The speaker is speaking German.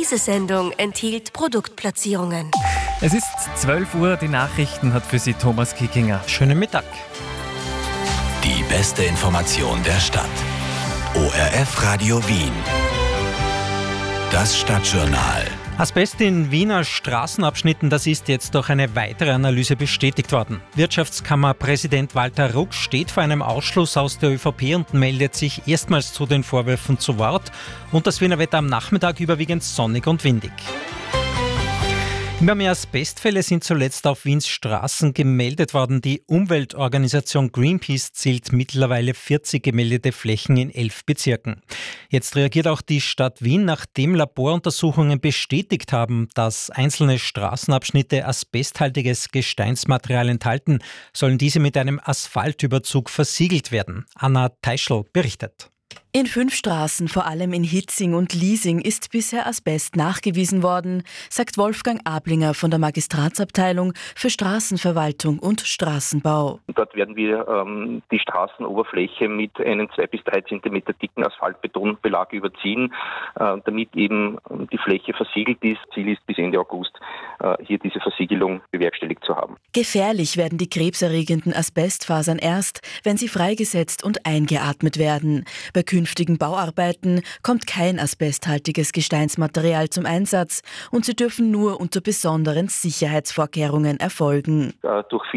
Diese Sendung enthielt Produktplatzierungen. Es ist 12 Uhr, die Nachrichten hat für Sie Thomas Kickinger. Schönen Mittag. Die beste Information der Stadt. ORF Radio Wien. Das Stadtjournal. Asbest in Wiener Straßenabschnitten, das ist jetzt durch eine weitere Analyse bestätigt worden. Wirtschaftskammerpräsident Walter Ruck steht vor einem Ausschluss aus der ÖVP und meldet sich erstmals zu den Vorwürfen zu Wort. Und das Wiener Wetter am Nachmittag überwiegend sonnig und windig. Immer mehr Asbestfälle sind zuletzt auf Wiens Straßen gemeldet worden. Die Umweltorganisation Greenpeace zählt mittlerweile 40 gemeldete Flächen in 11 Bezirken. Jetzt reagiert auch die Stadt Wien, nachdem Laboruntersuchungen bestätigt haben, dass einzelne Straßenabschnitte asbesthaltiges Gesteinsmaterial enthalten, sollen diese mit einem Asphaltüberzug versiegelt werden. Anna Teischl berichtet. In 5 Straßen, vor allem in Hitzing und Liesing, ist bisher Asbest nachgewiesen worden, sagt Wolfgang Ablinger von der Magistratsabteilung für Straßenverwaltung und Straßenbau. Dort werden wir die Straßenoberfläche mit einem 2 bis 3 Zentimeter dicken Asphaltbetonbelag überziehen, damit eben die Fläche versiegelt ist. Ziel ist bis Ende August hier diese Versiegelung bewerkstelligt zu haben. Gefährlich werden die krebserregenden Asbestfasern erst, wenn sie freigesetzt und eingeatmet werden. Bei künftigen Bauarbeiten kommt kein asbesthaltiges Gesteinsmaterial zum Einsatz und sie dürfen nur unter besonderen Sicherheitsvorkehrungen erfolgen. Durch